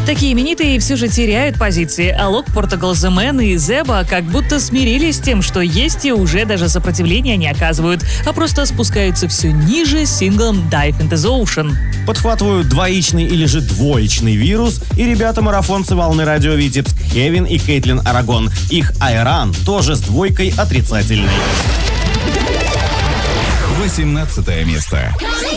Такие именитые все же теряют позиции, а Лок, Portugal The Man и Зеба как будто смирились с тем, что есть, и уже даже сопротивления не оказывают, а просто спускаются все ниже с синглом Dive into the Ocean. Подхватывают двоичный или же двоичный вирус, и ребята-марафонцы волны радио Витебск, Кевин и Кейтлин Арагон. Их Айран тоже с двойкой отрицательной. 18 место.